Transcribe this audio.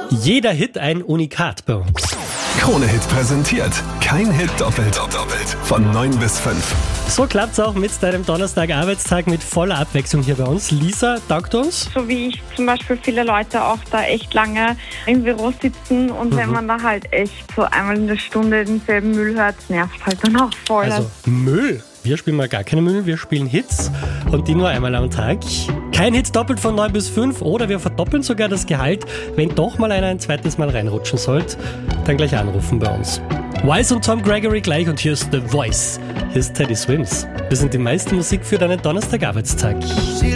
Jeder Hit ein Unikat bei uns. Krone-Hit präsentiert. Kein Hit doppelt. Von 9 bis 5. So klappt's auch mit deinem Donnerstag-Arbeitstag mit voller Abwechslung hier bei uns. Lisa, taugt uns? So wie ich zum Beispiel viele Leute auch da echt lange im Büro sitzen und wenn man da halt echt so einmal in der Stunde denselben Müll hört, nervt halt dann auch voll. Also Müll. Wir spielen mal gar keine Müll, wir spielen Hits und die nur einmal am Tag. Kein Hit doppelt von 9 bis 5 oder wir verdoppeln sogar das Gehalt. Wenn doch mal einer ein zweites Mal reinrutschen sollte, dann gleich anrufen bei uns. Wise und Tom Gregory gleich und hier ist The Voice. Hier ist Teddy Swims. Wir sind die meiste Musik für deinen Donnerstag-Arbeitstag.